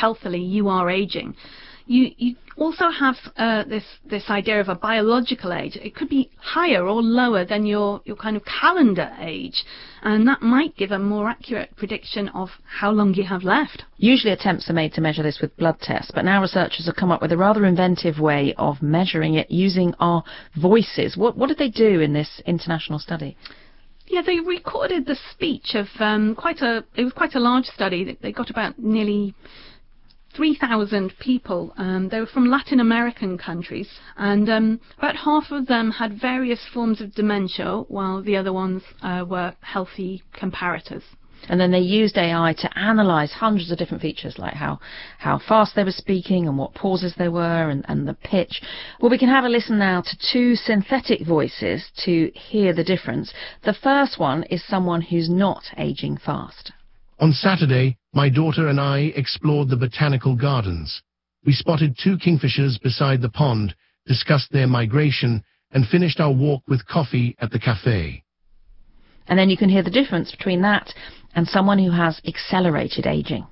healthily you are aging. You also have this idea of a biological age. It could be higher or lower than your kind of calendar age, and that might give a more accurate prediction of how long you have left. Usually attempts are made to measure this with blood tests, but now researchers have come up with a rather inventive way of measuring it using our voices. What did they do in this international study? Yeah, they recorded the speech of it was quite a large study. They got about nearly 3,000 people. They were from Latin American countries, and about half of them had various forms of dementia, while the other ones were healthy comparators. And then they used AI to analyse hundreds of different features, like how fast they were speaking and what pauses there were and the pitch. Well, we can have a listen now to two synthetic voices to hear the difference. The first one is someone who's not ageing fast. On Saturday, my daughter and I explored the botanical gardens. We spotted 2 kingfishers beside the pond, discussed their migration, and finished our walk with coffee at the cafe. And then you can hear the difference between that and someone who has accelerated aging.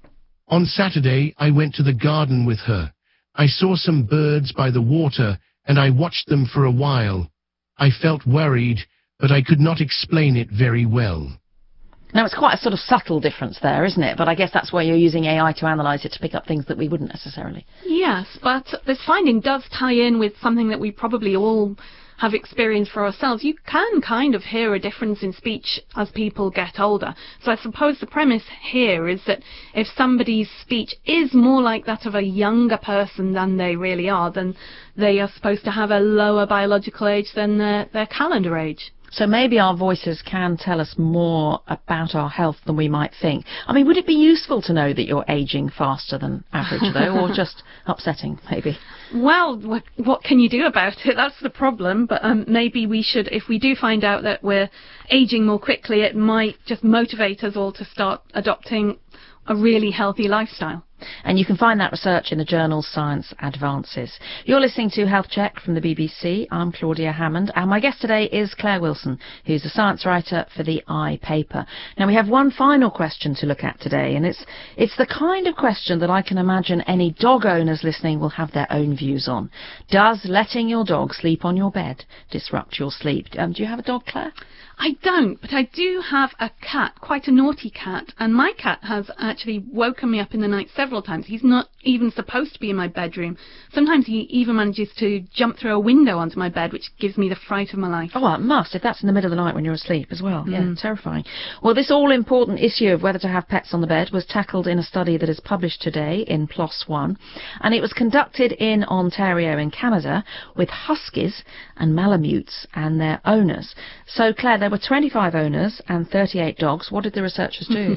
On Saturday, I went to the garden with her. I saw some birds by the water, and I watched them for a while. I felt worried, but I could not explain it very well. Now, it's quite a sort of subtle difference there, isn't it? But I guess that's why you're using AI to analyse it, to pick up things that we wouldn't necessarily. Yes, but this finding does tie in with something that we probably all have experienced for ourselves. You can kind of hear a difference in speech as people get older. So I suppose the premise here is that if somebody's speech is more like that of a younger person than they really are, then they are supposed to have a lower biological age than their calendar age. So maybe our voices can tell us more about our health than we might think. I mean, would it be useful to know that you're ageing faster than average, though, or just upsetting, maybe? Well, what can you do about it? That's the problem. But maybe we should, if we do find out that we're ageing more quickly, it might just motivate us all to start adopting a really healthy lifestyle. And you can find that research in the journal Science Advances. You're listening to Health Check from the BBC. I'm Claudia Hammond, and my guest today is Claire Wilson, who's a science writer for the iPaper. Now, we have one final question to look at today, and it's the kind of question that I can imagine any dog owners listening will have their own views on. Does letting your dog sleep on your bed disrupt your sleep? Do you have a dog, Claire? I don't, but I do have a cat, quite a naughty cat, and my cat has actually woken me up in the night several times. He's not even supposed to be in my bedroom. Sometimes he even manages to jump through a window onto my bed, which gives me the fright of my life. Oh, well, it must, if that's in the middle of the night when you're asleep as well. Yeah, terrifying. Well, this all-important issue of whether to have pets on the bed was tackled in a study that is published today in PLOS ONE, and it was conducted in Ontario in Canada with huskies and malamutes and their owners. So, Claire, there were 25 owners and 38 dogs. What did the researchers do?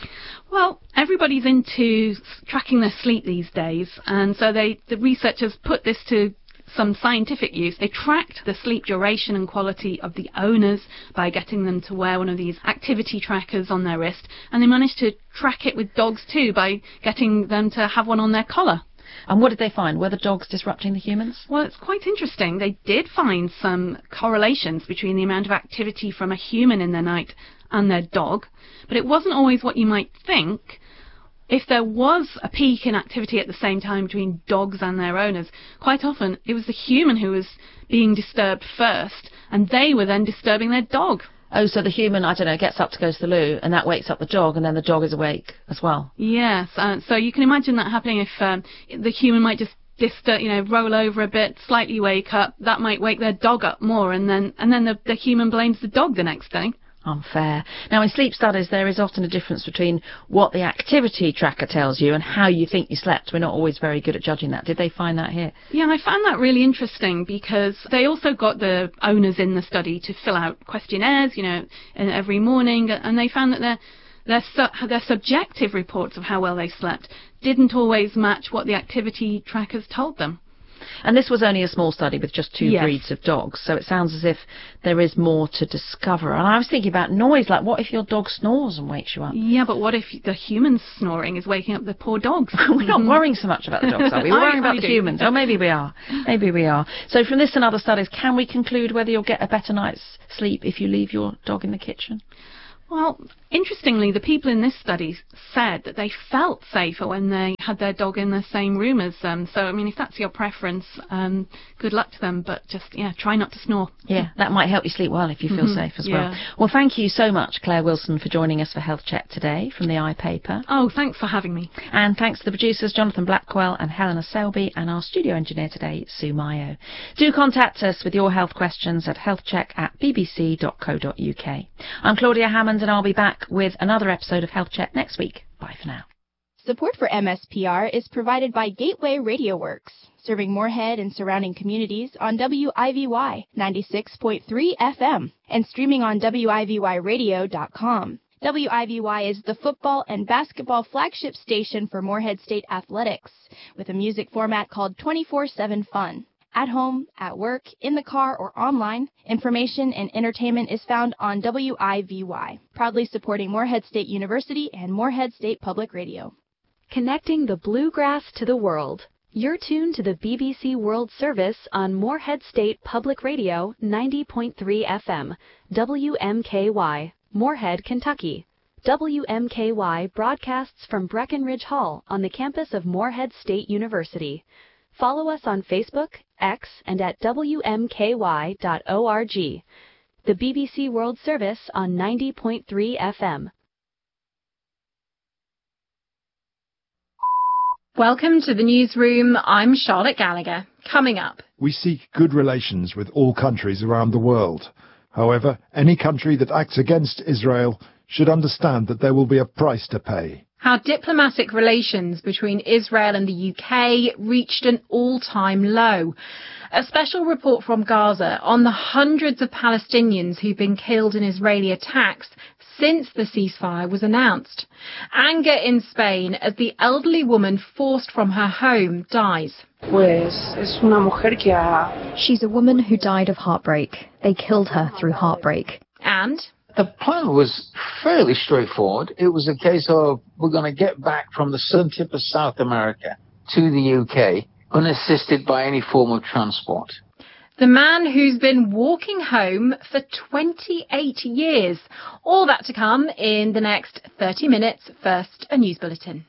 Well, everybody's into tracking their sleep these days, and so the researchers put this to some scientific use. They tracked the sleep duration and quality of the owners by getting them to wear one of these activity trackers on their wrist, and they managed to track it with dogs too by getting them to have one on their collar. And what did they find? Were the dogs disrupting the humans? Well, it's quite interesting. They did find some correlations between the amount of activity from a human in the night and their dog, but it wasn't always what you might think. If there was a peak in activity at the same time between dogs and their owners, quite often it was the human who was being disturbed first, and they were then disturbing their dog. Oh, so the human, I don't know, gets up to go to the loo, and that wakes up the dog, and then the dog is awake as well. Yes, so you can imagine that happening if the human might just roll over a bit, slightly wake up. That might wake their dog up more, and then the human blames the dog the next day. Unfair. Now, in sleep studies, there is often a difference between what the activity tracker tells you and how you think you slept. We're not always very good at judging that. Did they find that here? Yeah, I found that really interesting because they also got the owners in the study to fill out questionnaires, every morning, and they found that their subjective reports of how well they slept didn't always match what the activity trackers told them. And this was only a small study with just 2 breeds of dogs, so it sounds as if there is more to discover. And I was thinking about noise, like what if your dog snores and wakes you up? Yeah, but what if the human snoring is waking up the poor dogs? We're not worrying so much about the dogs, are we? We're worrying about the humans. Oh, maybe we are. Maybe we are. So from this and other studies, can we conclude whether you'll get a better night's sleep if you leave your dog in the kitchen? Well, Interestingly, the people in this study said that they felt safer when they had their dog in the same room as them. So, I mean, if that's your preference, good luck to them. But just, try not to snore. Yeah, that might help you sleep well if you feel safe as well. Yeah. Well, thank you so much, Claire Wilson, for joining us for Health Check today from the iPaper. Oh, thanks for having me. And thanks to the producers, Jonathan Blackwell and Helena Selby, and our studio engineer today, Sue Mayo. Do contact us with your health questions at healthcheck@bbc.co.uk. I'm Claudia Hammond, and I'll be back with another episode of Health Check next week. Bye for now. Support for MSPR is provided by Gateway Radio Works, serving Moorhead and surrounding communities on WIVY 96.3 FM and streaming on WIVYradio.com. WIVY is the football and basketball flagship station for Moorhead State Athletics, with a music format called 24/7 Fun. At home, at work, in the car, or online, information and entertainment is found on WIVY, proudly supporting Moorhead State University and Moorhead State Public Radio. Connecting the bluegrass to the world. You're tuned to the BBC World Service on Moorhead State Public Radio 90.3 FM, WMKY, Moorhead, Kentucky. WMKY broadcasts from Breckenridge Hall on the campus of Moorhead State University. Follow us on Facebook, X, and at WMKY.org. The BBC World Service on 90.3 FM. Welcome to the newsroom. I'm Charlotte Gallagher. Coming up. We seek good relations with all countries around the world. However, any country that acts against Israel should understand that there will be a price to pay. How diplomatic relations between Israel and the UK reached an all-time low. A special report from Gaza on the hundreds of Palestinians who've been killed in Israeli attacks since the ceasefire was announced. Anger in Spain as the elderly woman forced from her home dies. She's a woman who died of heartbreak. They killed her through heartbreak. And the plan was fairly straightforward. It was a case of we're going to get back from the southern tip of South America to the UK unassisted by any form of transport. The man who's been walking home for 28 years. All that to come in the next 30 minutes. First, a news bulletin.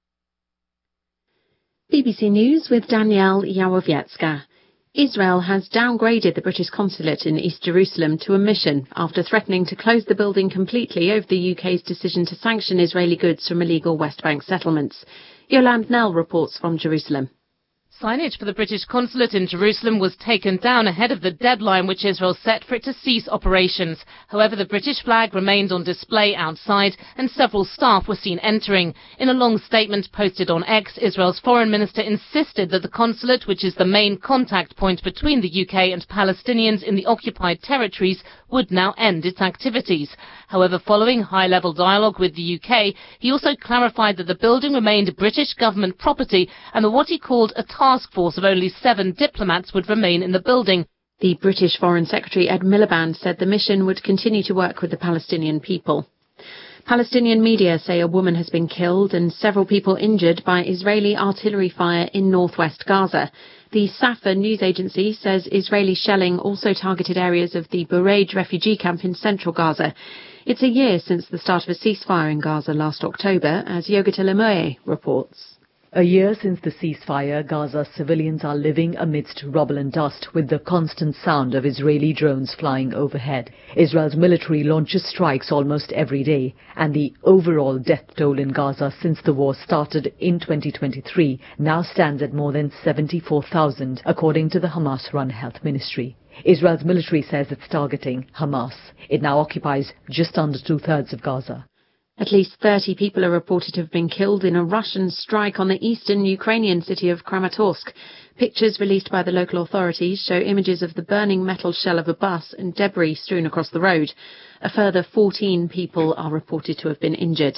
BBC News with Danielle Yawowiecka. Israel has downgraded the British consulate in East Jerusalem to a mission after threatening to close the building completely over the UK's decision to sanction Israeli goods from illegal West Bank settlements. Yolande Nell reports from Jerusalem. Signage for the British consulate in Jerusalem was taken down ahead of the deadline which Israel set for it to cease operations. However, the British flag remained on display outside and several staff were seen entering. In a long statement posted on X, Israel's foreign minister insisted that the consulate, which is the main contact point between the UK and Palestinians in the occupied territories, would now end its activities. However, following high-level dialogue with the UK, he also clarified that the building remained British government property and that what he called a task force of only 7 diplomats would remain in the building. The British Foreign Secretary Ed Miliband said the mission would continue to work with the Palestinian people. Palestinian media say a woman has been killed and several people injured by Israeli artillery fire in northwest Gaza. The Safa news agency says Israeli shelling also targeted areas of the Bureij refugee camp in central Gaza. It's a year since the start of a ceasefire in Gaza last October, as Yogita Lemoye reports. A year since the ceasefire, Gaza's civilians are living amidst rubble and dust with the constant sound of Israeli drones flying overhead. Israel's military launches strikes almost every day, and the overall death toll in Gaza since the war started in 2023 now stands at more than 74,000, according to the Hamas-run health ministry. Israel's military says it's targeting Hamas. It now occupies just under 2/3 of Gaza. At least 30 people are reported to have been killed in a Russian strike on the eastern Ukrainian city of Kramatorsk. Pictures released by the local authorities show images of the burning metal shell of a bus and debris strewn across the road. A further 14 people are reported to have been injured.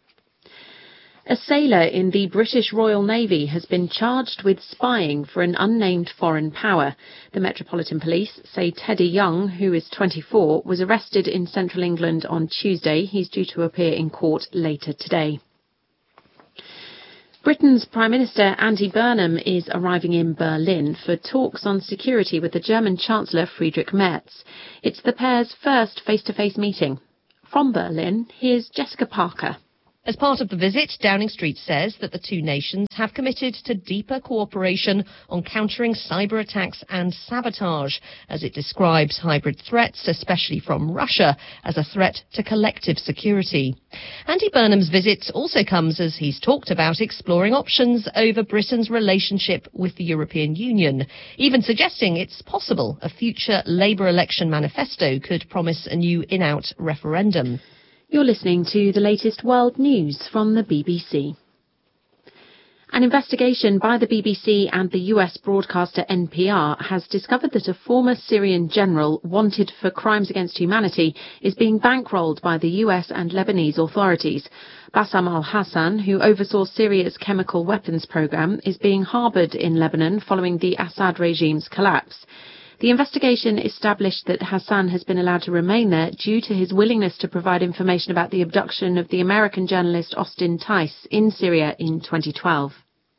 A sailor in the British Royal Navy has been charged with spying for an unnamed foreign power. The Metropolitan Police say Teddy Young, who is 24, was arrested in central England on Tuesday. He's due to appear in court later today. Britain's Prime Minister Andy Burnham is arriving in Berlin for talks on security with the German Chancellor Friedrich Merz. It's the pair's first face-to-face meeting. From Berlin, here's Jessica Parker. As part of the visit, Downing Street says that the two nations have committed to deeper cooperation on countering cyber attacks and sabotage, as it describes hybrid threats, especially from Russia, as a threat to collective security. Andy Burnham's visit also comes as he's talked about exploring options over Britain's relationship with the European Union, even suggesting it's possible a future Labour election manifesto could promise a new in-out referendum. You're listening to the latest world news from the BBC. An investigation by the BBC and the US broadcaster NPR has discovered that a former Syrian general wanted for crimes against humanity is being bankrolled by the US and Lebanese authorities. Bassam al-Hassan, who oversaw Syria's chemical weapons program, is being harboured in Lebanon following the Assad regime's collapse. The investigation established that Hassan has been allowed to remain there due to his willingness to provide information about the abduction of the American journalist Austin Tice in Syria in 2012.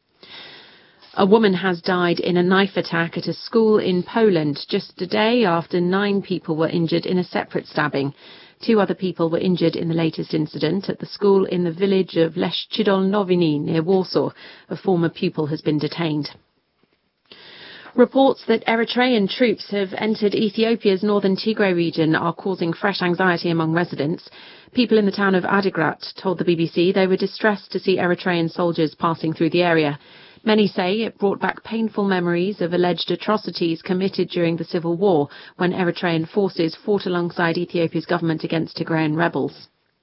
A woman has died in a knife attack at a school in Poland just a day after 9 people were injured in a separate stabbing. 2 other people were injured in the latest incident at the school in the village of Leszczydol-Nowiny near Warsaw. A former pupil has been detained. Reports that Eritrean troops have entered Ethiopia's northern Tigray region are causing fresh anxiety among residents. People in the town of Adigrat told the BBC they were distressed to see Eritrean soldiers passing through the area. Many say it brought back painful memories of alleged atrocities committed during the civil war when Eritrean forces fought alongside Ethiopia's government against Tigrayan rebels.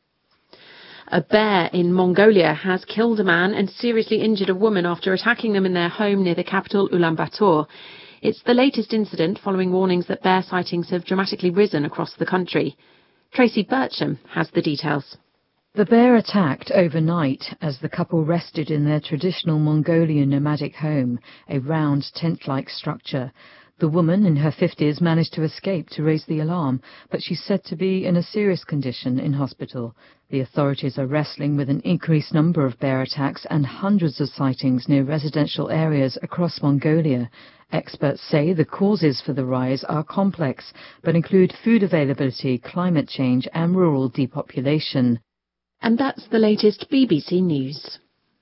A bear in Mongolia has killed a man and seriously injured a woman after attacking them in their home near the capital Ulaanbaatar. It's the latest incident following warnings that bear sightings have dramatically risen across the country. Tracy Bircham has the details. The bear attacked overnight as the couple rested in their traditional Mongolian nomadic home, a round tent-like structure. The woman, in her 50s, managed to escape to raise the alarm, but she's said to be in a serious condition in hospital. The authorities are wrestling with an increased number of bear attacks and hundreds of sightings near residential areas across Mongolia. Experts say the causes for the rise are complex, but include food availability, climate change and rural depopulation. And that's the latest BBC News.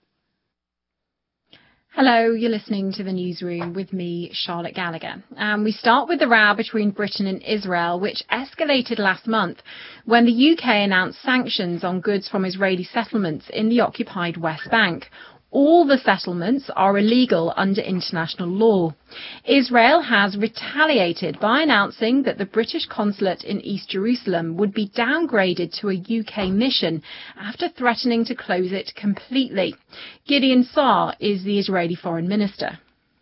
Hello, you're listening to the Newsroom with me, Charlotte Gallagher. We start with the row between Britain and Israel, which escalated last month when the UK announced sanctions on goods from Israeli settlements in the occupied West Bank. All the settlements are illegal under international law. Israel has retaliated by announcing that the British consulate in East Jerusalem would be downgraded to a UK mission after threatening to close it completely. Gideon Saar is the Israeli foreign minister.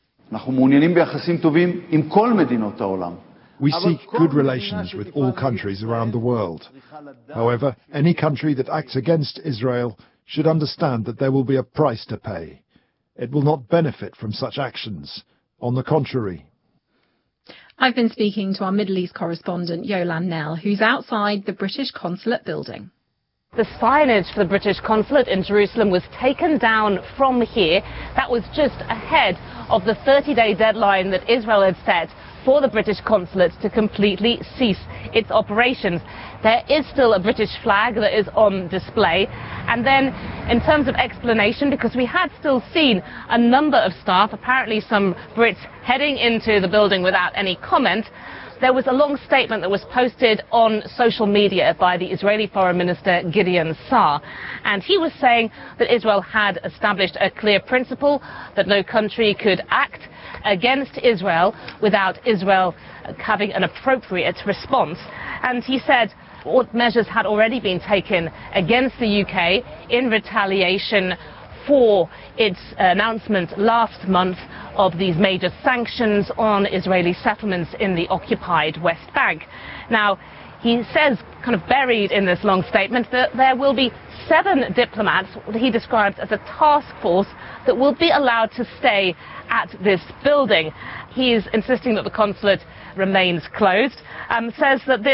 We seek good relations with all countries around the world. However, any country that acts against Israel should understand that there will be a price to pay. It will not benefit from such actions. On the contrary. I've been speaking to our Middle East correspondent, Yolan Nell, who's outside the British consulate building. The signage for the British consulate in Jerusalem was taken down from here. That was just ahead of the 30-day deadline that Israel had set for the British consulate to completely cease its operations. There is still a British flag that is on display. And then in terms of explanation, because we had still seen a number of staff, apparently some Brits, heading into the building without any comment, there was a long statement that was posted on social media by the Israeli Foreign Minister Gideon Saar. And he was saying that Israel had established a clear principle that no country could act against Israel without Israel having an appropriate response. And he said what measures had already been taken against the UK in retaliation for its announcement last month of these major sanctions on Israeli settlements in the occupied West Bank. Now, he says, kind of buried in this long statement, that there will be 7 diplomats, what he describes as a task force, that will be allowed to stay at this building. He is insisting that the consulate remains closed, says that this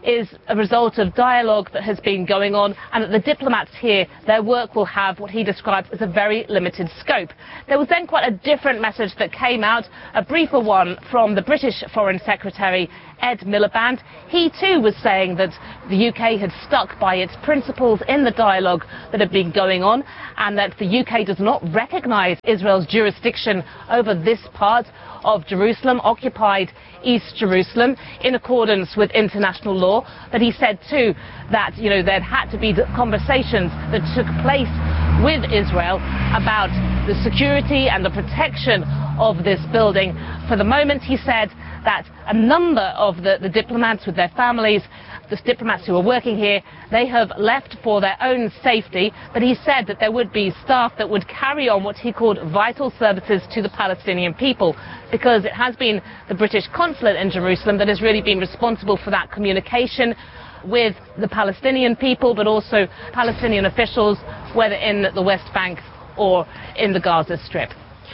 is a result of dialogue that has been going on, and that the diplomats here, their work will have what he describes as a very limited scope. There was then quite a different message that came out, a briefer one from the British Foreign Secretary, Ed Miliband. He too was saying that the UK had stuck by its principles in the dialogue that had been going on, and that the UK does not recognise Israel's jurisdiction over this part of Jerusalem, occupied East Jerusalem, in accordance with international law. But he said too that, there had to be conversations that took place with Israel about the security and the protection of this building. For the moment, he said that a number of the diplomats with their families, the diplomats who are working here, they have left for their own safety, but he said that there would be staff that would carry on what he called vital services to the Palestinian people, because it has been the British consulate in Jerusalem that has really been responsible for that communication with the Palestinian people, but also Palestinian officials, whether in the West Bank or in the Gaza Strip.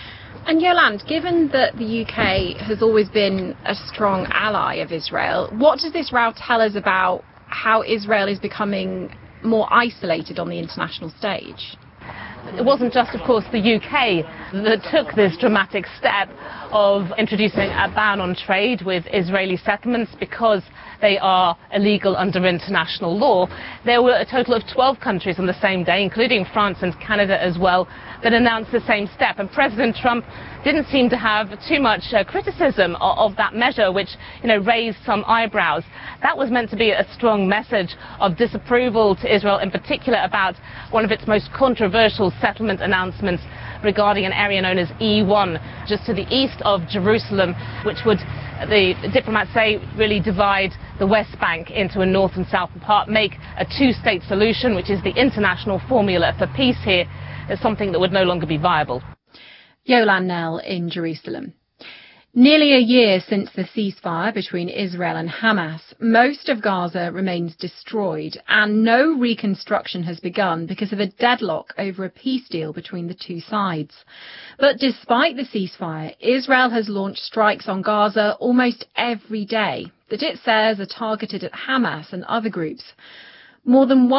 And Yolande, given that the UK has always been a strong ally of Israel, what does this row tell us about how Israel is becoming more isolated on the international stage? It wasn't just, of course, the UK that took this dramatic step of introducing a ban on trade with Israeli settlements because they are illegal under international law. There were a total of 12 countries on the same day, including France and Canada as well, that announced the same step. And President Trump didn't seem to have too much criticism of that measure, which, raised some eyebrows. That was meant to be a strong message of disapproval to Israel, in particular about one of its most controversial settlement announcements regarding an area known as E1, just to the east of Jerusalem, which would, the diplomats say, really divide the West Bank into a north and south part, make a two-state solution, which is the international formula for peace here, as something that would no longer be viable. Yolande Knell in Jerusalem. Nearly a year since the ceasefire between Israel and Hamas, most of Gaza remains destroyed and no reconstruction has begun because of a deadlock over a peace deal between the two sides. But despite the ceasefire, Israel has launched strikes on Gaza almost every day that it says are targeted at Hamas and other groups. More than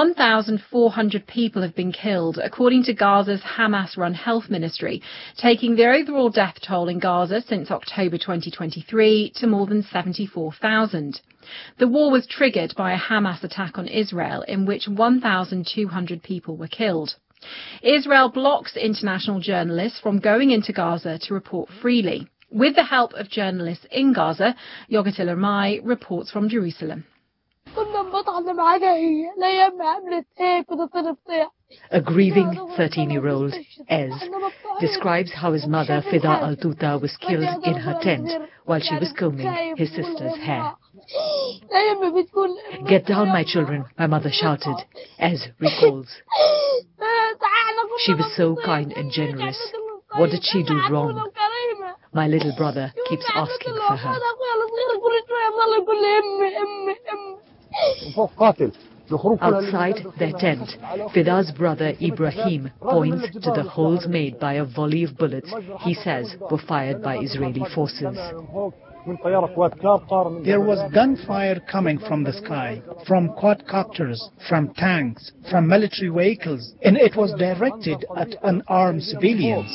1,400 people have been killed, according to Gaza's Hamas-run health ministry, taking the overall death toll in Gaza since October 2023 to more than 74,000. The war was triggered by a Hamas attack on Israel in which 1,200 people were killed. Israel blocks international journalists from going into Gaza to report freely. With the help of journalists in Gaza, Yogatil Armai reports from Jerusalem. A grieving 13-year-old, Ez, describes how his mother, Fida Al-Tuta, was killed in her tent while she was combing his sister's hair. "Get down, my children," my mother shouted, Ez recalls. "She was so kind and generous. What did she do wrong? My little brother keeps asking for her." Outside their tent, Fida's brother Ibrahim points to the holes made by a volley of bullets he says were fired by Israeli forces. There was gunfire coming from the sky, from quadcopters, from tanks, from military vehicles, and it was directed at unarmed civilians.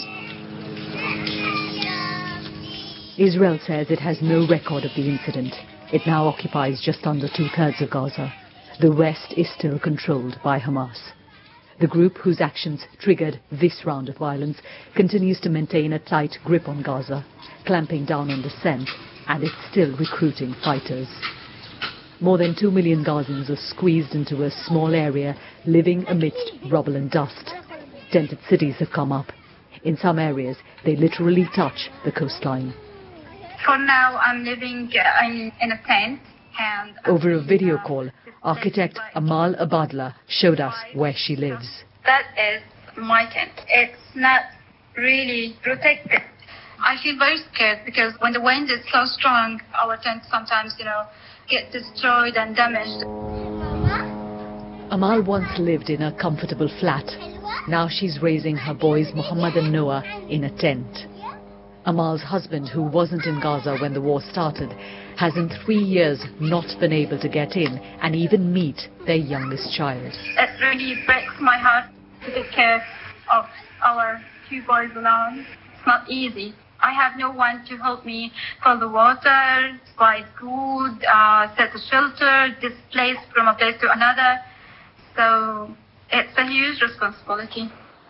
Israel says it has no record of the incident. It now occupies just under 2/3 of Gaza. The West is still controlled by Hamas. The group whose actions triggered this round of violence continues to maintain a tight grip on Gaza, clamping down on dissent, and it's still recruiting fighters. More than 2 million Gazans are squeezed into a small area, living amidst rubble and dust. Tented cities have come up. In some areas, they literally touch the coastline. For now, I'm living in a tent. And over a video call, architect Amal Abadla showed us where she lives. That is my tent. It's not really protected. I feel very scared because when the wind is so strong, our tent sometimes, get destroyed and damaged. Amal once lived in a comfortable flat. Now she's raising her boys Muhammad and Noah in a tent. Amal's husband, who wasn't in Gaza when the war started, has in 3 years not been able to get in and even meet their youngest child. It really breaks my heart to take care of our 2 boys alone. It's not easy. I have no one to help me fill the water, buy food, set a shelter, displace from a place to another. So it's a huge responsibility.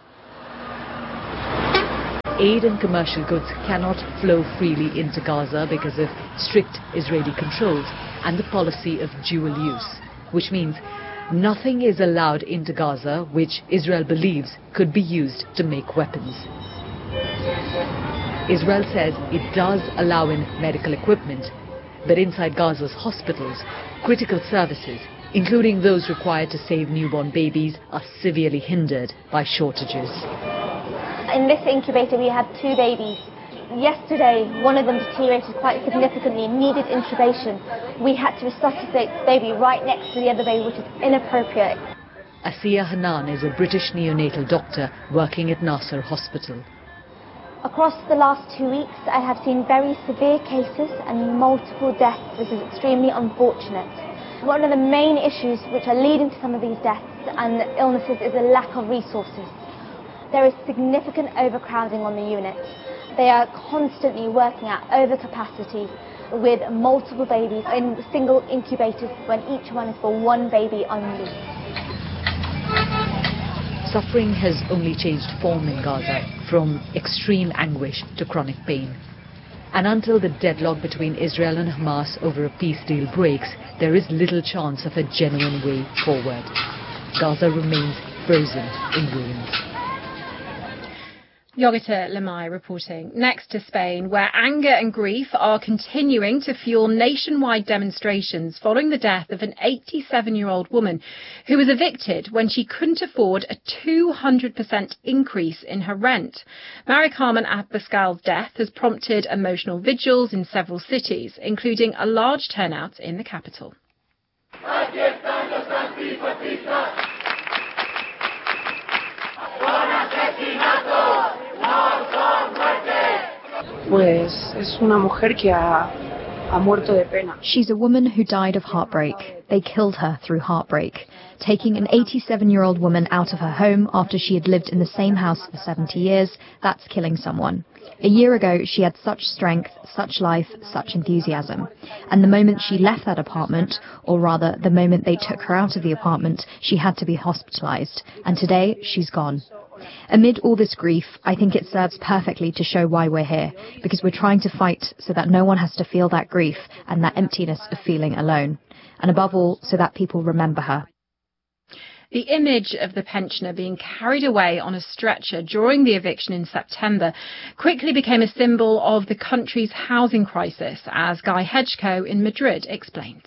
Aid and commercial goods cannot flow freely into Gaza because of strict Israeli controls and the policy of dual use, which means nothing is allowed into Gaza which Israel believes could be used to make weapons. Israel says it does allow in medical equipment, but inside Gaza's hospitals, critical services, including those required to save newborn babies, are severely hindered by shortages. In this incubator we had 2 babies. Yesterday one of them deteriorated quite significantly, needed intubation. We had to resuscitate the baby right next to the other baby, which is inappropriate. Asiya Hanan is a British neonatal doctor working at Nasser Hospital. Across the last 2 weeks I have seen very severe cases and multiple deaths. This is extremely unfortunate. One of the main issues which are leading to some of these deaths and illnesses is a lack of resources. There is significant overcrowding on the unit. They are constantly working at overcapacity with multiple babies in single incubators when each one is for 1 baby only. Suffering has only changed form in Gaza, from extreme anguish to chronic pain. And until the deadlock between Israel and Hamas over a peace deal breaks, there is little chance of a genuine way forward. Gaza remains frozen in ruins. Yogita Lemay reporting. Next to Spain, where anger and grief are continuing to fuel nationwide demonstrations following the death of an 87-year-old woman who was evicted when she couldn't afford a 200% increase in her rent. Mary Carmen Abascal's death has prompted emotional vigils in several cities, including a large turnout in the capital. She's a woman who died of heartbreak. They killed her through heartbreak, taking an 87-year-old woman out of her home after she had lived in the same house for 70 years. That's killing someone. A year ago, she had such strength, such life, such enthusiasm. And the moment she left that apartment, or rather, the moment they took her out of the apartment, she had to be hospitalized. And today, she's gone. Amid all this grief, I think it serves perfectly to show why we're here, because we're trying to fight so that no one has to feel that grief and that emptiness of feeling alone. And above all, so that people remember her. The image of the pensioner being carried away on a stretcher during the eviction in September quickly became a symbol of the country's housing crisis, as Guy Hedgecoe in Madrid explains.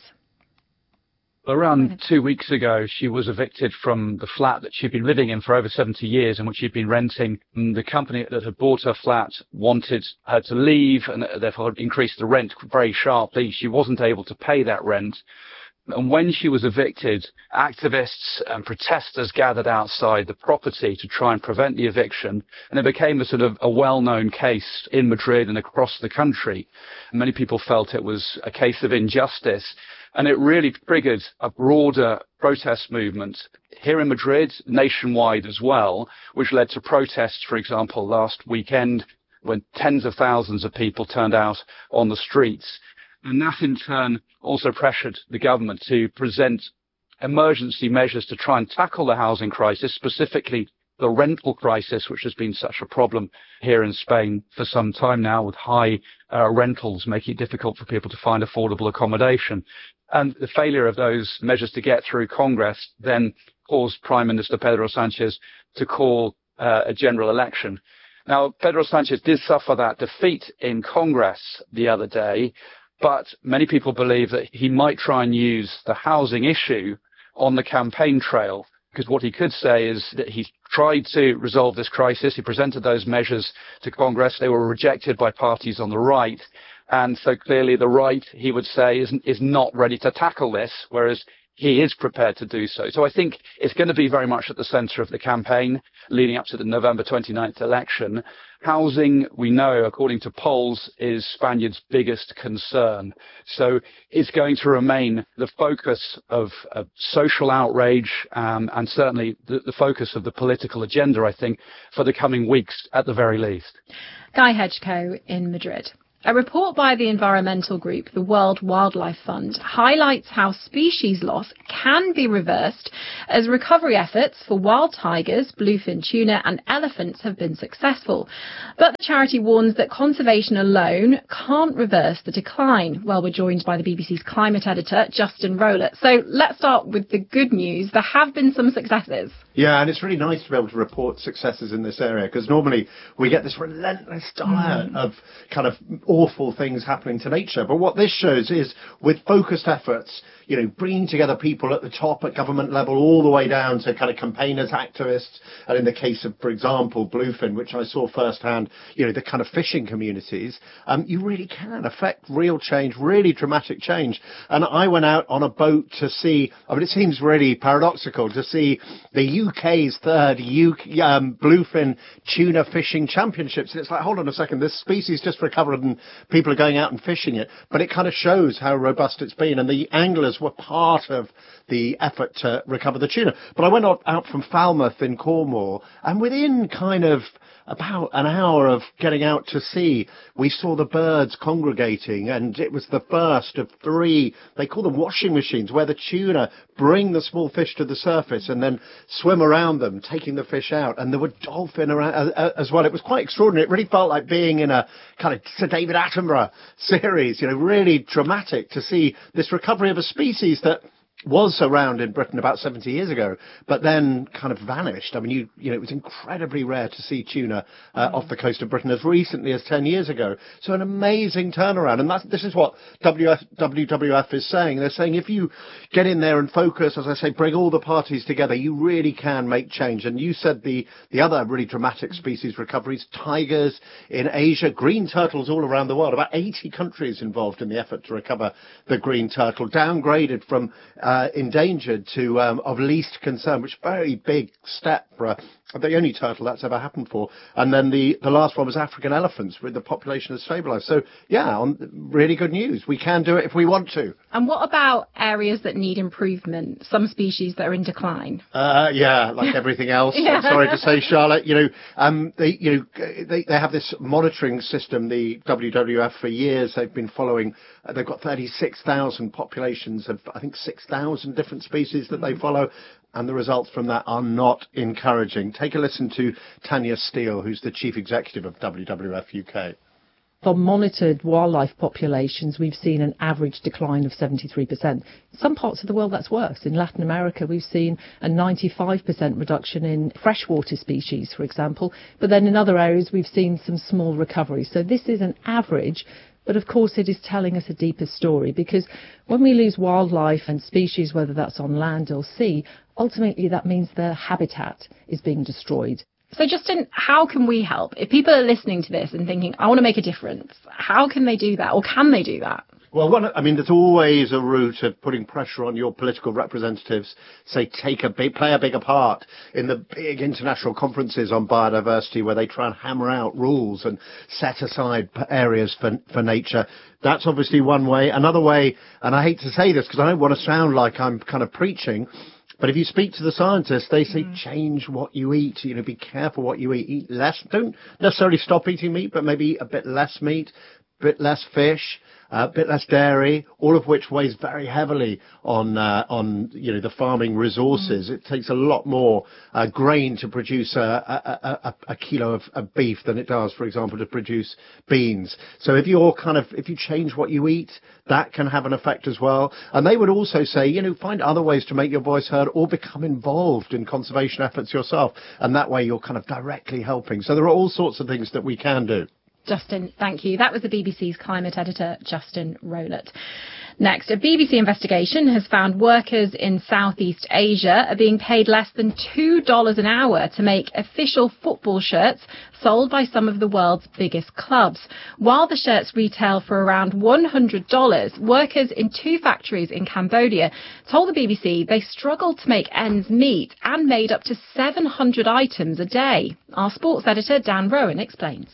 Around 2 weeks ago, she was evicted from the flat that she'd been living in for over 70 years and which she'd been renting. The company that had bought her flat wanted her to leave and therefore increased the rent very sharply. She wasn't able to pay that rent. And when she was evicted, activists and protesters gathered outside the property to try and prevent the eviction. And it became a sort of a well-known case in Madrid and across the country. Many people felt it was a case of injustice. And it really triggered a broader protest movement here in Madrid, nationwide as well, which led to protests, for example, last weekend when tens of thousands of people turned out on the streets. And that in turn also pressured the government to present emergency measures to try and tackle the housing crisis, specifically the rental crisis, which has been such a problem here in Spain for some time now, with high rentals making it difficult for people to find affordable accommodation. And the failure of those measures to get through Congress then caused Prime Minister Pedro Sánchez to call a general election. Now, Pedro Sánchez did suffer that defeat in Congress the other day, but many people believe that he might try and use the housing issue on the campaign trail, because what he could say is that he tried to resolve this crisis. He presented those measures to Congress. They were rejected by parties on the right. And so clearly the right, he would say, is not ready to tackle this, whereas he is prepared to do so. So I think it's going to be very much at the centre of the campaign leading up to the November 29th election. Housing, we know, according to polls, is Spaniards' biggest concern. So it's going to remain the focus of social outrage and certainly the focus of the political agenda, I think, for the coming weeks at the very least. Guy Hedgecoe in Madrid. A report by the environmental group, the World Wildlife Fund, highlights how species loss can be reversed as recovery efforts for wild tigers, bluefin tuna and elephants have been successful. But the charity warns that conservation alone can't reverse the decline. Well, we're joined by the BBC's climate editor, Justin Rowlett. So let's start with the good news. There have been some successes. Yeah, and it's really nice to be able to report successes in this area, because normally we get this relentless diet of kind of awful things happening to nature. But what this shows is, with focused efforts, you know, bringing together people at the top, at government level, all the way down to kind of campaigners, activists, and in the case of, for example, bluefin, which I saw firsthand, you know, the kind of fishing communities, you really can affect real change, really dramatic change. And I went out on a boat to see, I mean, it seems really paradoxical to see the UK's third bluefin tuna fishing championships. And it's like, hold on a second, this species just recovered and people are going out and fishing it. But it kind of shows how robust it's been. And the anglers were part of the effort to recover the tuna. But I went out from Falmouth in Cornwall, and within kind of about an hour of getting out to sea, we saw the birds congregating, and it was the first of 3, they call them washing machines, where the tuna bring the small fish to the surface and then swim around them, taking the fish out. And there were dolphin around as well. It was quite extraordinary. It really felt like being in a kind of Sir David Attenborough series, you know, really dramatic to see this recovery of a species that was around in Britain about 70 years ago, but then kind of vanished. I mean, you know, it was incredibly rare to see tuna off the coast of Britain as recently as 10 years ago. So an amazing turnaround. And this is what WWF is saying. They're saying if you get in there and focus, as I say, bring all the parties together, you really can make change. And you said the other really dramatic species recoveries, tigers in Asia, green turtles all around the world, about 80 countries involved in the effort to recover the green turtle, downgraded from endangered to of least concern, which is a very big step for the only turtle that's ever happened for. And then the last one was African elephants, with the population has stabilised. So yeah, really good news. We can do it if we want to. And what about areas that need improvement? Some species that are in decline? Yeah, like everything else. I'm sorry to say, Charlotte. They have this monitoring system, the WWF, for years. They've been following. They've got 36,000 populations of, I think, 6,000 different species that they follow. And the results from that are not encouraging. Take a listen to Tanya Steele, who's the chief executive of WWF UK. For monitored wildlife populations, we've seen an average decline of 73%. In some parts of the world, that's worse. In Latin America, we've seen a 95% reduction in freshwater species, for example. But then in other areas, we've seen some small recoveries. So this is an average. But of course, it is telling us a deeper story, because when we lose wildlife and species, whether that's on land or sea, ultimately that means their habitat is being destroyed. So Justin, how can we help? If people are listening to this and thinking, I want to make a difference, how can they do that? Or can they do that? Well, there's always a route of putting pressure on your political representatives, say, play a bigger part in the big international conferences on biodiversity, where they try and hammer out rules and set aside areas for nature. That's obviously one way. Another way, and I hate to say this because I don't want to sound like I'm kind of preaching, but if you speak to the scientists, they say change what you eat. You know, be careful what you eat. Eat less. Don't necessarily stop eating meat, but maybe a bit less meat, a bit less fish, a bit less dairy, all of which weighs very heavily on the farming resources. It takes a lot more grain to produce a kilo of beef than it does, for example, to produce beans. So if you change what you eat, that can have an effect as well. And they would also say, find other ways to make your voice heard, or become involved in conservation efforts yourself. And that way you're kind of directly helping. So there are all sorts of things that we can do. Justin, thank you. That was the BBC's climate editor, Justin Rowlett. Next, a BBC investigation has found workers in Southeast Asia are being paid less than $2 an hour to make official football shirts sold by some of the world's biggest clubs. While the shirts retail for around $100, workers in 2 factories in Cambodia told the BBC they struggled to make ends meet and made up to 700 items a day. Our sports editor Dan Rowan explains.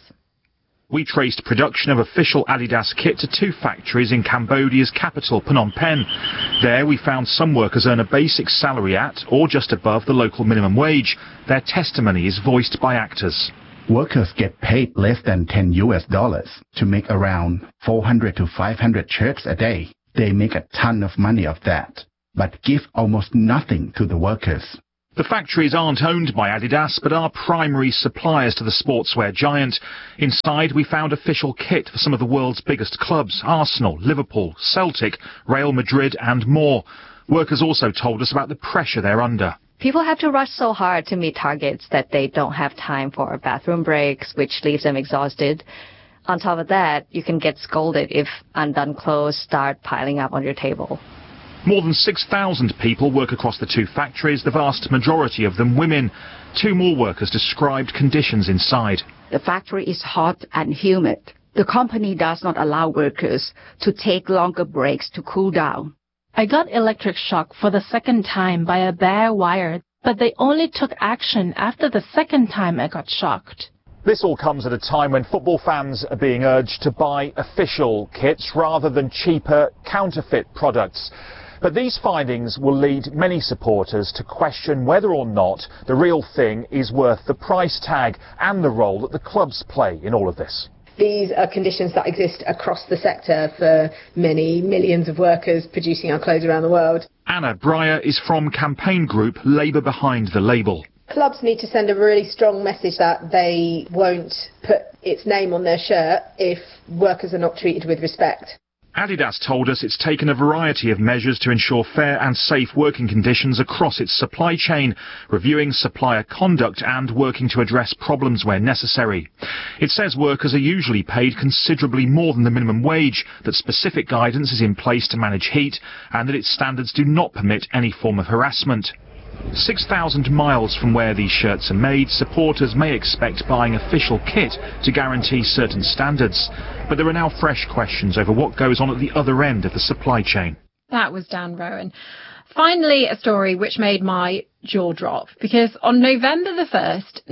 We traced production of official Adidas kit to 2 factories in Cambodia's capital, Phnom Penh. There we found some workers earn a basic salary at or just above the local minimum wage. Their testimony is voiced by actors. Workers get paid less than $10 to make around 400 to 500 shirts a day. They make a ton of money of that, but give almost nothing to the workers. The factories aren't owned by Adidas, but are primary suppliers to the sportswear giant. Inside, we found official kit for some of the world's biggest clubs: Arsenal, Liverpool, Celtic, Real Madrid and more. Workers also told us about the pressure they're under. People have to rush so hard to meet targets that they don't have time for bathroom breaks, which leaves them exhausted. On top of that, you can get scolded if undone clothes start piling up on your table. More than 6,000 people work across the 2 factories, the vast majority of them women. 2 more workers described conditions inside. The factory is hot and humid. The company does not allow workers to take longer breaks to cool down. I got electric shock for the 2nd time by a bare wire, but they only took action after the 2nd time I got shocked. This all comes at a time when football fans are being urged to buy official kits rather than cheaper counterfeit products. But these findings will lead many supporters to question whether or not the real thing is worth the price tag and the role that the clubs play in all of this. These are conditions that exist across the sector for many millions of workers producing our clothes around the world. Anna Breyer is from campaign group Labour Behind the Label. Clubs need to send a really strong message that they won't put its name on their shirt if workers are not treated with respect. Adidas told us it's taken a variety of measures to ensure fair and safe working conditions across its supply chain, reviewing supplier conduct and working to address problems where necessary. It says workers are usually paid considerably more than the minimum wage, that specific guidance is in place to manage heat, and that its standards do not permit any form of harassment. 6,000 miles from where these shirts are made, supporters may expect buying official kit to guarantee certain standards. But there are now fresh questions over what goes on at the other end of the supply chain. That was Dan Rowan. Finally, a story which made my jaw drop, because on November the 1st,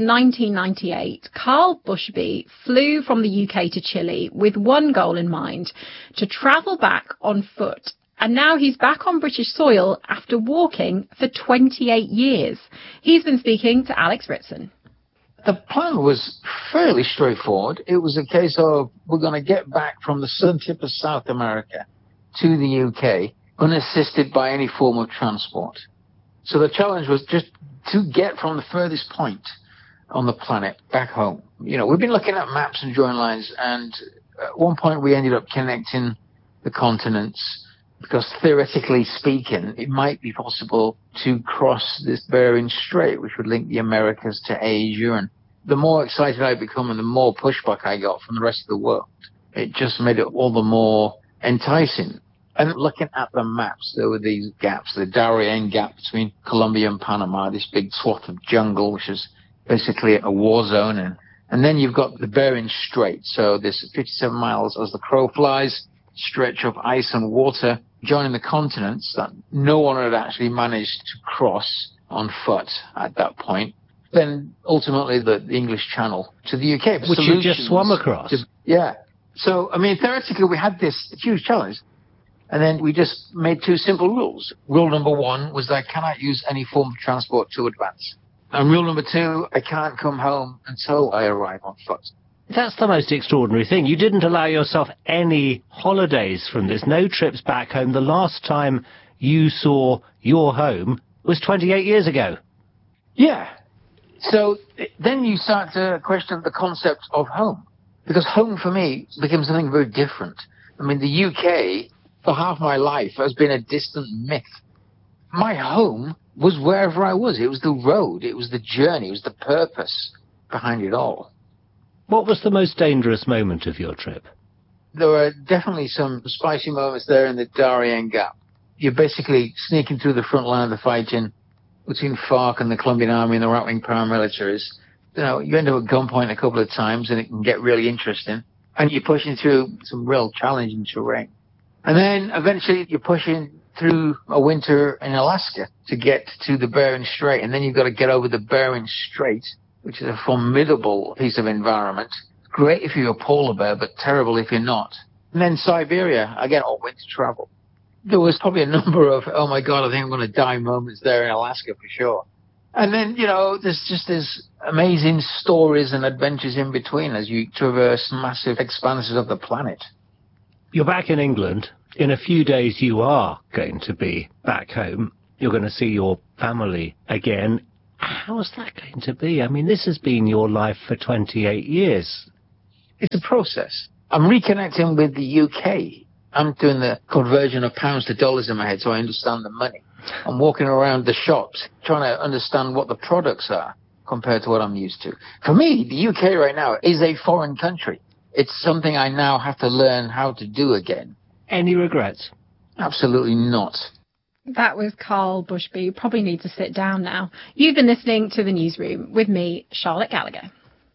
1998, Carl Bushby flew from the UK to Chile with one goal in mind: to travel back on foot. And now he's back on British soil after walking for 28 years. He's been speaking to Alex Ritson. The plan was fairly straightforward. It was a case of we're going to get back from the southern tip of South America to the UK unassisted by any form of transport. So the challenge was just to get from the furthest point on the planet back home. You know, we've been looking at maps and drawing lines, and at one point we ended up connecting the continents, because theoretically speaking, it might be possible to cross this Bering Strait, which would link the Americas to Asia. And the more excited I become and the more pushback I got from the rest of the world, it just made it all the more enticing. And looking at the maps, there were these gaps, the Darien Gap between Colombia and Panama, this big swath of jungle, which is basically a war zone. And then you've got the Bering Strait. So this 57 miles as the crow flies, stretch of ice and water joining the continents that no one had actually managed to cross on foot at that point. Then ultimately the English Channel to the UK. Which you just swum across. Yeah. So, I mean, theoretically we had this huge challenge. And then we just made 2 simple rules. Rule number 1 was that I cannot use any form of transport to advance. And rule number 2, I can't come home until I arrive on foot. That's the most extraordinary thing. You didn't allow yourself any holidays from this, no trips back home. The last time you saw your home was 28 years ago. Yeah. So then you start to question the concept of home, because home for me became something very different. I mean, the UK, for half my life, has been a distant myth. My home was wherever I was. It was the road, it was the journey, it was the purpose behind it all. What was the most dangerous moment of your trip? There were definitely some spicy moments there in the Darien Gap. You're basically sneaking through the front line of the fighting between FARC and the Colombian army and the right-wing paramilitaries. You know, you end up at gunpoint a couple of times and it can get really interesting. and you're pushing through some real challenging terrain. And then eventually you're pushing through a winter in Alaska to get to the Bering Strait, and then you've got to get over the Bering Strait, which is a formidable piece of environment. Great if you're a polar bear, but terrible if you're not. And then Siberia, again, all winter travel. There was probably a number of, oh my God, I think I'm going to die moments there in Alaska for sure. And then, there's just these amazing stories and adventures in between as you traverse massive expanses of the planet. You're back in England. In a few days, you are going to be back home. You're going to see your family again. How's that going to be? I mean, this has been your life for 28 years. It's a process. I'm reconnecting with the UK. I'm doing the conversion of pounds to dollars in my head so I understand the money. I'm walking around the shops trying to understand what the products are compared to what I'm used to. For me, the UK right now is a foreign country. It's something I now have to learn how to do again. Any regrets? Absolutely not. That was Carl Bushby. You probably need to sit down now. You've been listening to The Newsroom with me, Charlotte Gallagher.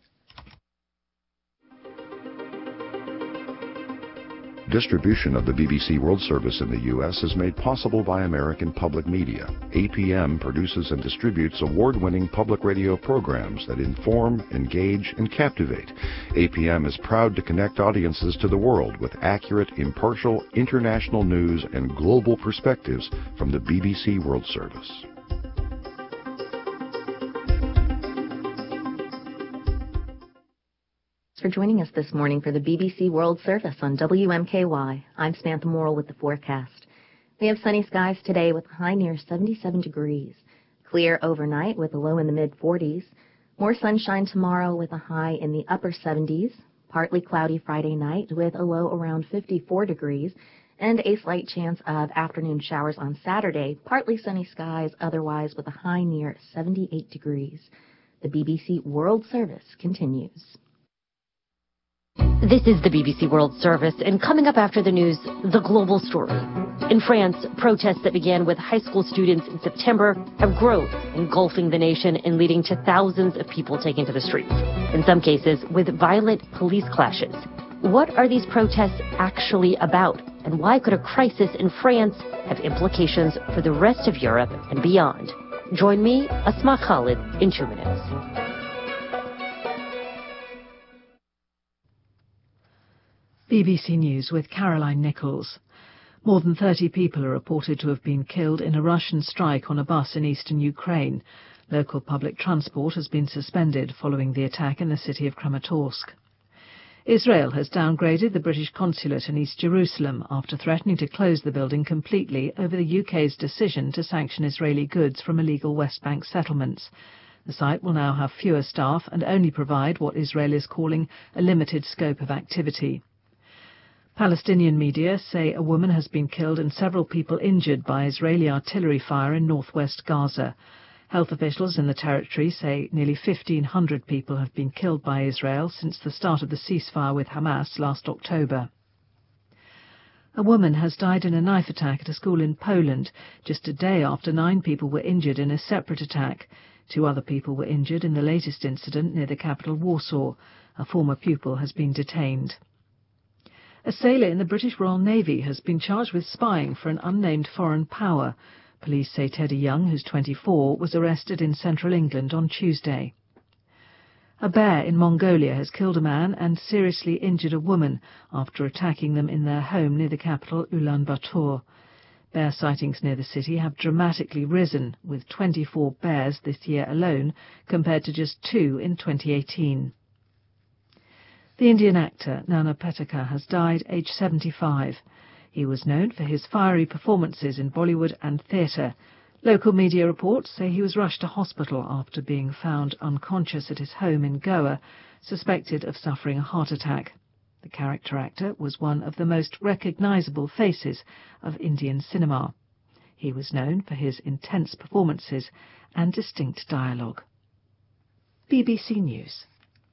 Distribution of the BBC World Service in the U.S. is made possible by American Public Media. APM produces and distributes award-winning public radio programs that inform, engage, and captivate. APM is proud to connect audiences to the world with accurate, impartial, international news and global perspectives from the BBC World Service. For joining us this morning for the BBC World Service on WMKY. I'm Samantha Morrill with the forecast. We have sunny skies today with a high near 77 degrees. Clear overnight with a low in the mid-40s. More sunshine tomorrow with a high in the upper 70s. Partly cloudy Friday night with a low around 54 degrees. And a slight chance of afternoon showers on Saturday. Partly sunny skies otherwise with a high near 78 degrees. The BBC World Service continues. This is the BBC World Service, and coming up after the news, the global story. In France, protests that began with high school students in September have grown, engulfing the nation and leading to thousands of people taking to the streets, in some cases with violent police clashes. What are these protests actually about, and why could a crisis in France have implications for the rest of Europe and beyond? Join me, Asma Khalid, in 2 minutes. BBC News with Caroline Nichols. More than 30 people are reported to have been killed in a Russian strike on a bus in eastern Ukraine. Local public transport has been suspended following the attack in the city of Kramatorsk. Israel has downgraded the British consulate in East Jerusalem after threatening to close the building completely over the UK's decision to sanction Israeli goods from illegal West Bank settlements. The site will now have fewer staff and only provide what Israel is calling a limited scope of activity. Palestinian media say a woman has been killed and several people injured by Israeli artillery fire in northwest Gaza. Health officials in the territory say nearly 1,500 people have been killed by Israel since the start of the ceasefire with Hamas last October. A woman has died in a knife attack at a school in Poland, just a day after 9 people were injured in a separate attack. 2 other people were injured in the latest incident near the capital Warsaw. A former pupil has been detained. A sailor in the British Royal Navy has been charged with spying for an unnamed foreign power. Police say Teddy Young, who's 24, was arrested in central England on Tuesday. A bear in Mongolia has killed a man and seriously injured a woman after attacking them in their home near the capital Ulaanbaatar. Bear sightings near the city have dramatically risen, with 24 bears this year alone, compared to just 2 in 2018. The Indian actor Nana Patekar has died aged 75. He was known for his fiery performances in Bollywood and theatre. Local media reports say he was rushed to hospital after being found unconscious at his home in Goa, suspected of suffering a heart attack. The character actor was one of the most recognisable faces of Indian cinema. He was known for his intense performances and distinct dialogue. BBC News.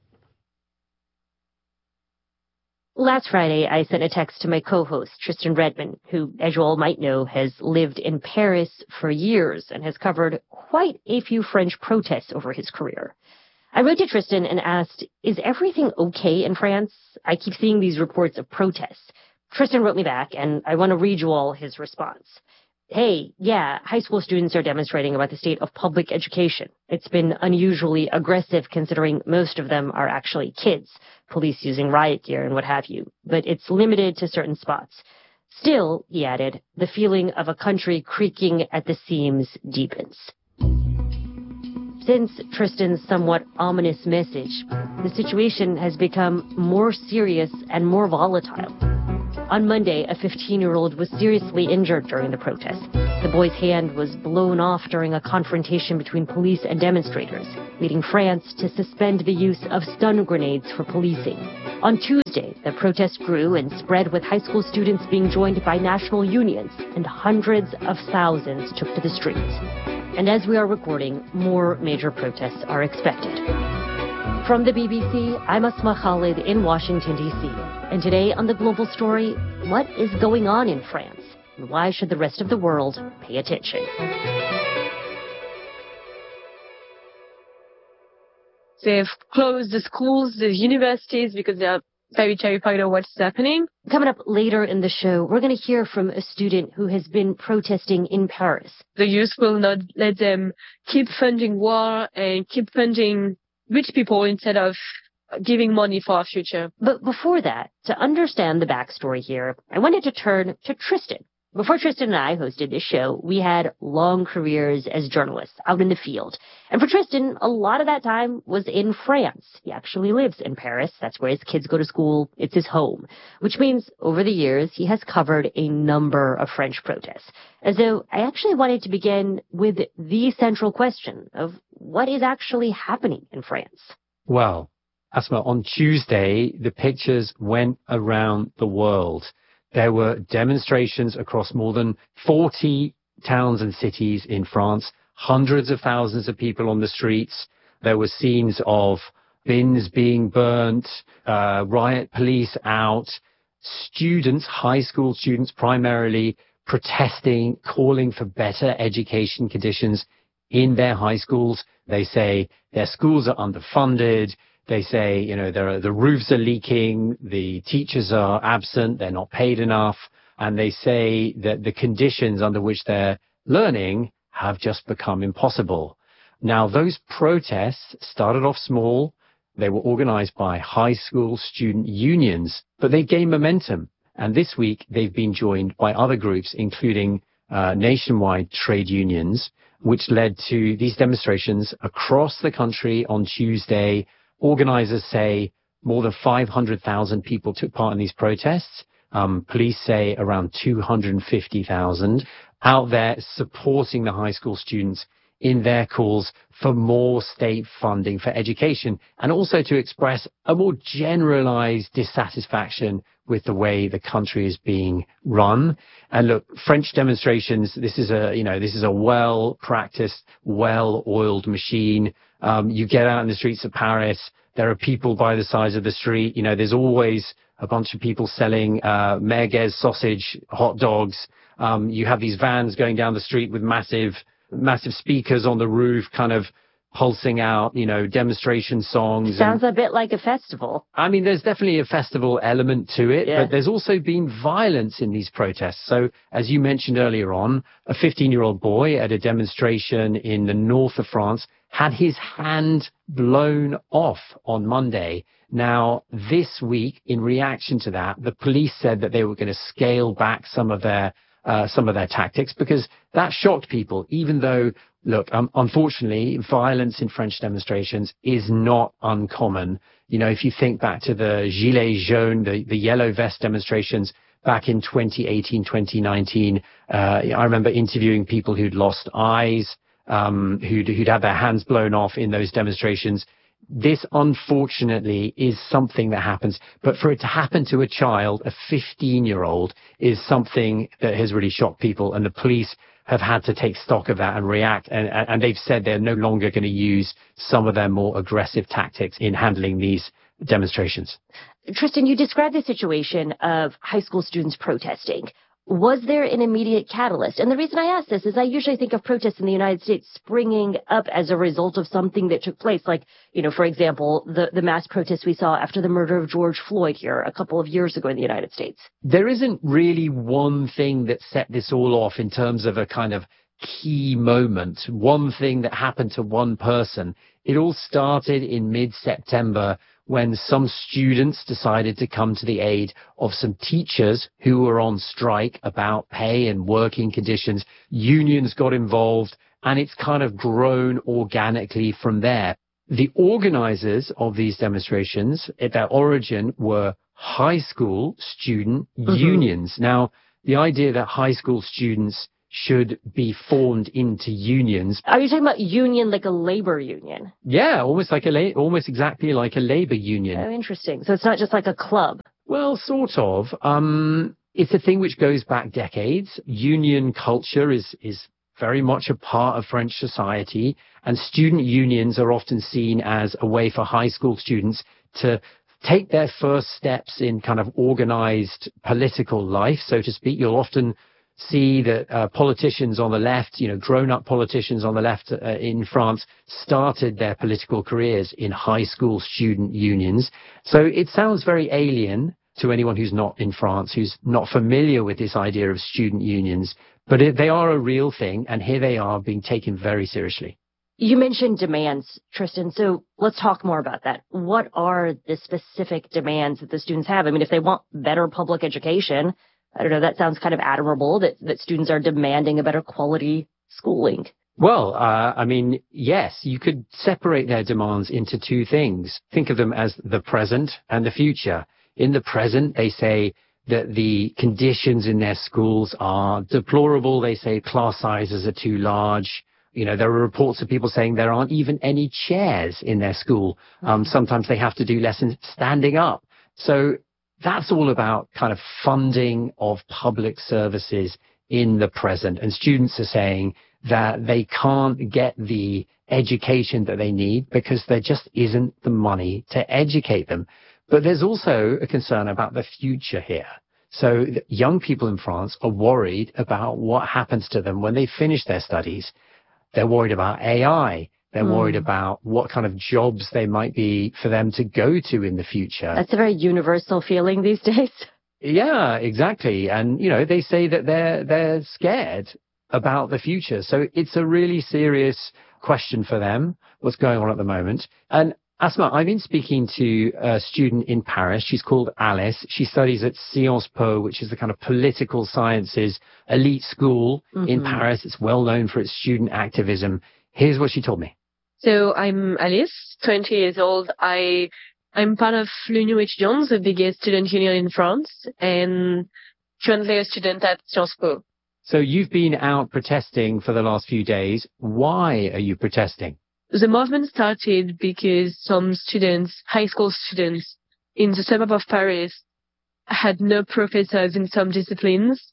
Last Friday, I sent a text to my co-host, Tristan Redmond, who, as you all might know, has lived in Paris for years and has covered quite a few French protests over his career. I wrote to Tristan and asked, is everything okay in France? I keep seeing these reports of protests. Tristan wrote me back, and I want to read you all his response. Hey, yeah, high school students are demonstrating about the state of public education. It's been unusually aggressive considering most of them are actually kids, police using riot gear and what have you, but it's limited to certain spots. Still, he added, the feeling of a country creaking at the seams deepens. Since Tristan's somewhat ominous message, the situation has become more serious and more volatile. On Monday, a 15-year-old was seriously injured during the protest. The boy's hand was blown off during a confrontation between police and demonstrators, leading France to suspend the use of stun grenades for policing. On Tuesday, the protest grew and spread with high school students being joined by national unions, and hundreds of thousands took to the streets. And as we are recording, more major protests are expected. From the BBC, I'm Asma Khalid in Washington, D.C. And today on The Global Story, what is going on in France? And why should the rest of the world pay attention? They've closed the schools, the universities, because they are very terrified of what's happening. Coming up later in the show, we're going to hear from a student who has been protesting in Paris. The youth will not let them keep funding war and keep funding rich people instead of giving money for our future. But before that, to understand the backstory here, I wanted to turn to Tristan. Before Tristan and I hosted this show, we had long careers as journalists out in the field. And for Tristan, a lot of that time was in France. He actually lives in Paris. That's where his kids go to school. It's his home. Which means over the years, he has covered a number of French protests. And so I actually wanted to begin with the central question of what is actually happening in France. Well, Asma, on Tuesday, the pictures went around the world. There were demonstrations across more than 40 towns and cities in France, hundreds of thousands of people on the streets. There were scenes of bins being burnt, riot police out, students, high school students primarily, protesting, calling for better education conditions in their high schools. They say their schools are underfunded. They say, the roofs are leaking, the teachers are absent, they're not paid enough, and they say that the conditions under which they're learning have just become impossible. Now, those protests started off small. They were organized by high school student unions, but they gained momentum. And this week, they've been joined by other groups, including nationwide trade unions, which led to these demonstrations across the country on Tuesday. Organizers say more than 500,000 people took part in these protests. Police say around 250,000 out there supporting the high school students in their calls for more state funding for education, and also to express a more generalized dissatisfaction with the way the country is being run. And look, French demonstrations, this is a well-practiced, well-oiled machine. You get out in the streets of Paris, there are people by the sides of the street. There's always a bunch of people selling merguez sausage, hot dogs. You have these vans going down the street with massive speakers on the roof, kind of pulsing out, demonstration songs. Sounds a bit like a festival. I mean, there's definitely a festival element to it, yeah. But there's also been violence in these protests. So, as you mentioned earlier on, a 15-year-old boy at a demonstration in the north of France had his hand blown off on Monday. Now, this week, in reaction to that, the police said that they were going to scale back some of their tactics, because that shocked people, even though, look, unfortunately, violence in French demonstrations is not uncommon. If you think back to the Gilets jaunes, the yellow vest demonstrations back in 2018, 2019, I remember interviewing people who'd lost eyes, who'd had their hands blown off in those demonstrations. This, unfortunately, is something that happens. But for it to happen to a child, a 15-year-old, is something that has really shocked people. And the police have had to take stock of that and react. And they've said they're no longer going to use some of their more aggressive tactics in handling these demonstrations. Tristan, you described the situation of high school students protesting. Was there an immediate catalyst? And the reason I ask this is I usually think of protests in the United States springing up as a result of something that took place, like, for example, the mass protests we saw after the murder of George Floyd here a couple of years ago in the United States. There isn't really one thing that set this all off in terms of a kind of key moment, one thing that happened to one person. It all started in mid-September when some students decided to come to the aid of some teachers who were on strike about pay and working conditions. Unions got involved, and it's kind of grown organically from there. The organizers of these demonstrations at their origin were high school student unions. Now, the idea that high school students should be formed into unions. Are you talking about union like a labor union? Yeah, almost exactly like a labor union. Oh, interesting. So it's not just like a club. Well, sort of. It's a thing which goes back decades. Union culture is very much a part of French society, and student unions are often seen as a way for high school students to take their first steps in kind of organized political life, so to speak. You'll often see that politicians on the left, grown-up politicians on the left in France started their political careers in high school student unions. So it sounds very alien to anyone who's not in France, who's not familiar with this idea of student unions. But they are a real thing, and here they are being taken very seriously. You mentioned demands, Tristan, so let's talk more about that. What are the specific demands that the students have? I mean, if they want better public education, I don't know, that sounds kind of admirable that students are demanding a better quality schooling. Well, yes, you could separate their demands into two things. Think of them as the present and the future. In the present, they say that the conditions in their schools are deplorable. They say class sizes are too large. There are reports of people saying there aren't even any chairs in their school. Sometimes they have to do lessons standing up. So that's all about kind of funding of public services in the present. And students are saying that they can't get the education that they need because there just isn't the money to educate them. But there's also a concern about the future here. So young people in France are worried about what happens to them when they finish their studies. They're worried about AI. They're worried about what kind of jobs they might be for them to go to in the future. That's a very universal feeling these days. Yeah, exactly. And, they say that they're scared about the future. So it's a really serious question for them, what's going on at the moment. And Asma, I've been speaking to a student in Paris. She's called Alice. She studies at Sciences Po, which is the kind of political sciences elite school in Paris. It's well known for its student activism. Here's what she told me. So I'm Alice, 20 years old. I'm part of l'Union Étudiante, the biggest student union in France, and currently a student at Sciences Po. So you've been out protesting for the last few days. Why are you protesting? The movement started because some students, high school students in the suburb of Paris, had no professors in some disciplines,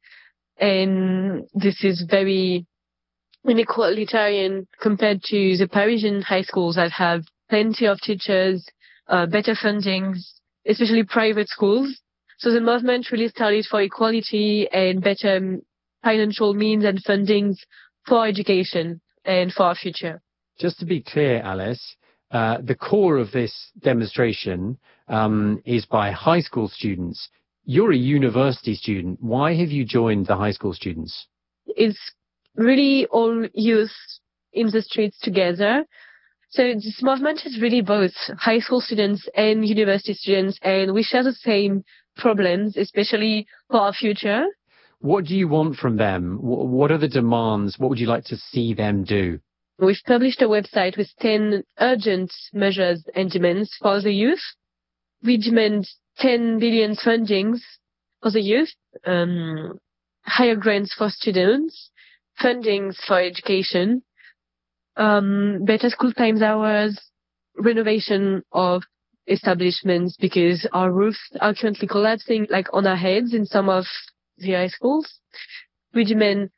and this is very inequalitarian compared to the Parisian high schools that have plenty of teachers, better fundings, especially private schools. So the movement really started for equality and better financial means and fundings for education and for our future. Just to be clear, Alice, the core of this demonstration is by high school students. You're a university student. Why have you joined the high school students? It's really all youth in the streets together. So this movement is really both high school students and university students, and we share the same problems, especially for our future. What do you want from them? What are the demands? What would you like to see them do? We've published a website with 10 urgent measures and demands for the youth. We demand 10 billion fundings for the youth, higher grants for students, fundings for education, better school times hours, renovation of establishments because our roofs are currently collapsing like on our heads in some of the high schools. We demand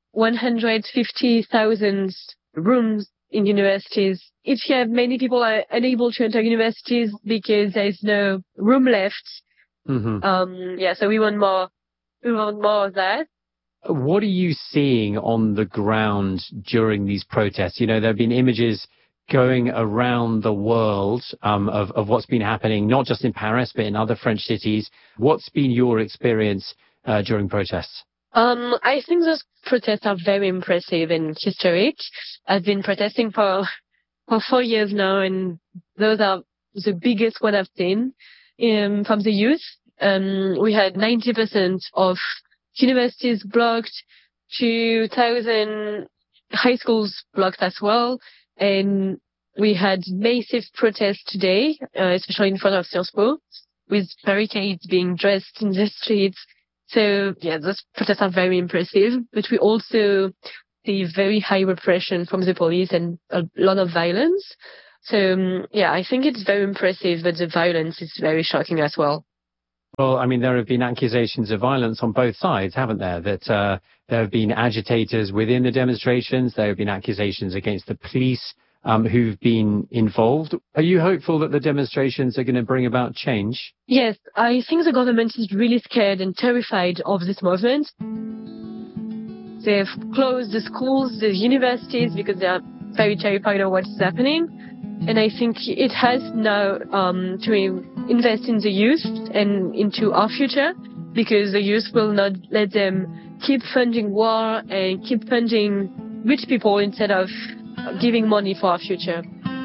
150,000 rooms in universities. Each year, many people are unable to enter universities because there is no room left. So we want more We want more of that. What are you seeing on the ground during these protests? You know, there have been images going around the world of what's been happening, not just in Paris, but in other French cities. What's been your experience during protests? I think those protests are very impressive and historic. I've been protesting for 4 years now, and those are the biggest one I've seen from the youth. We had 90% of universities blocked, 2,000 high schools blocked as well, and we had massive protests today, especially in front of Sciences Po, with barricades being dressed in the streets. So, yeah, those protests are very impressive, but we also see very high repression from the police and a lot of violence. So, yeah, I think it's very impressive, but the violence is very shocking as well. Well, I mean, there have been accusations of violence on both sides, haven't there? That there have been agitators within the demonstrations. There have been accusations against the police who've been involved. Are you hopeful that the demonstrations are going to bring about change? Yes, I think the government is really scared and terrified of this movement. They've closed the schools, the universities, because they are very terrified of what's happening. And I think it has now to invest in the youth and into our future, because the youth will not let them keep funding war and keep funding rich people instead of giving money for our future.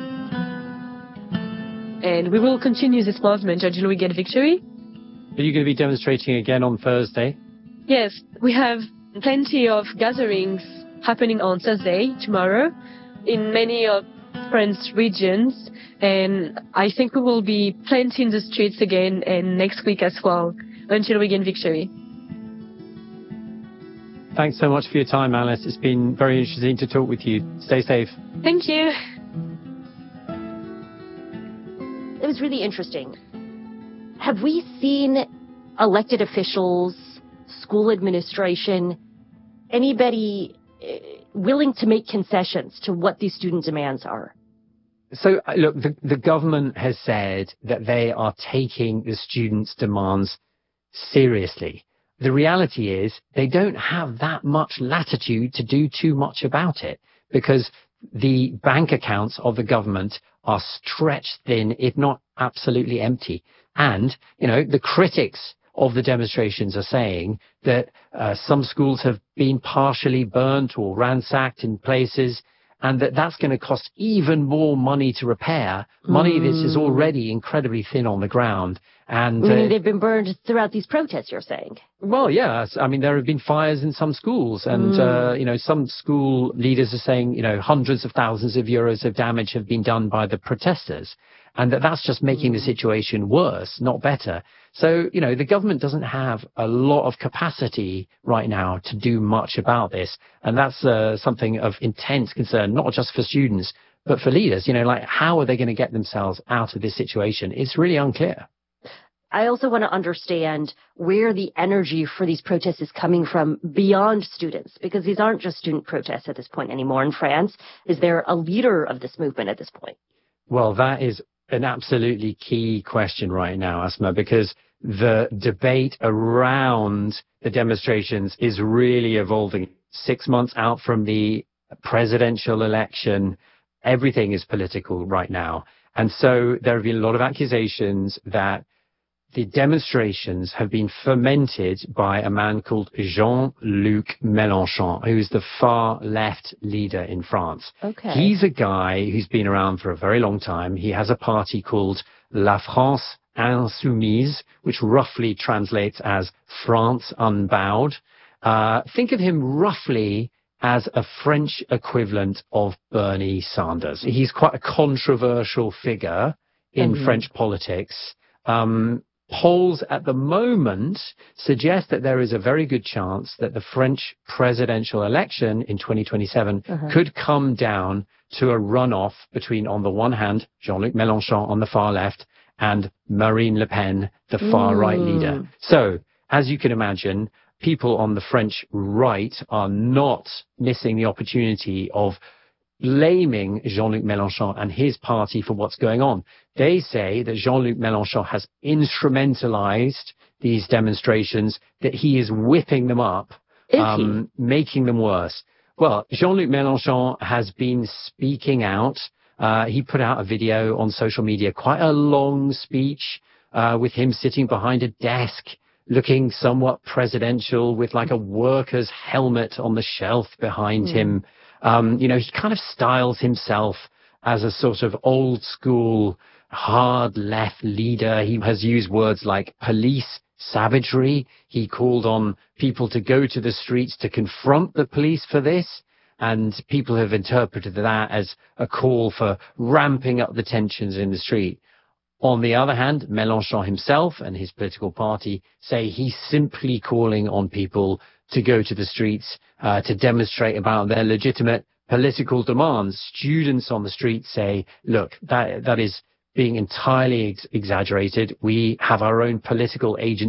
And we will continue this movement until we get victory. Are you going to be demonstrating again on Thursday? Yes, we have plenty of gatherings happening on Thursday, tomorrow, in many of France's regions, and I think we will be plenty in the streets again and next week as well until we gain victory. Thanks so much for your time, Alice. It's been very interesting to talk with you. Stay safe. Thank you. It was really interesting. Have we seen elected officials, school administration, anybody willing to make concessions to what these student demands are? So, look, the government has said that they are taking the students' demands seriously. The reality is they don't have that much latitude to do too much about it, because the bank accounts of the government are stretched thin, if not absolutely empty. And, you know, the critics of the demonstrations are saying that some schools have been partially burnt or ransacked in places, and that's going to cost even more money to repair, money that is already incredibly thin on the ground. And they've been burned throughout these protests, you're saying? Well, yeah. I mean, there have been fires in some schools, and you know, some school leaders are saying, you know, hundreds of thousands of euros of damage have been done by the protesters, and that's just making the situation worse, not better. So, you know, the government doesn't have a lot of capacity right now to do much about this, and that's something of intense concern, not just for students, but for leaders. You know, like, how are they going to get themselves out of this situation? It's really unclear. I also want to understand where the energy for these protests is coming from beyond students, because these aren't just student protests at this point anymore in France. Is there a leader of this movement at this point? Well, that is an absolutely key question right now, Asma, because the debate around the demonstrations is really evolving. 6 months out from the presidential election, everything is political right now. And so there have been a lot of accusations that the demonstrations have been fomented by a man called Jean-Luc Mélenchon, who's the far left leader in France. Okay. He's a guy who's been around for a very long time. He has a party called La France Insoumise, which roughly translates as France Unbowed. Think of him roughly as a French equivalent of Bernie Sanders. He's quite a controversial figure in French politics. Polls at the moment suggest that there is a very good chance that the French presidential election in 2027 could come down to a runoff between, on the one hand, Jean-Luc Mélenchon on the far left and Marine Le Pen, the far right leader. So, as you can imagine, people on the French right are not missing the opportunity of blaming Jean-Luc Mélenchon and his party for what's going on. They say that Jean-Luc Mélenchon has instrumentalized these demonstrations, that he is whipping them up, making them worse. Well, Jean-Luc Mélenchon has been speaking out. He put out a video on social media, quite a long speech with him sitting behind a desk, looking somewhat presidential with like a worker's helmet on the shelf behind him. You know, he kind of styles himself as a sort of old school, hard left leader. He has used words like police savagery. He called on people to go to the streets to confront the police for this. And people have interpreted that as a call for ramping up the tensions in the street. On the other hand, Mélenchon himself and his political party say he's simply calling on people to go to the streets to demonstrate about their legitimate political demands. Students on the street say, look, that is being entirely exaggerated. We have our own political agency.